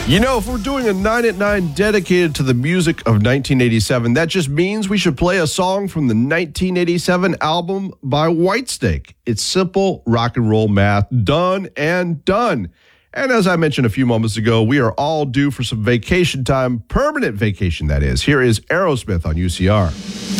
You know, if we're doing a 9 at 9 dedicated to the music of 1987, that just means we should play a song from the 1987 album by Whitesnake. It's simple rock and roll math, done and done. And as I mentioned a few moments ago, we are all due for some vacation time, permanent vacation that is. Here is Aerosmith on UCR.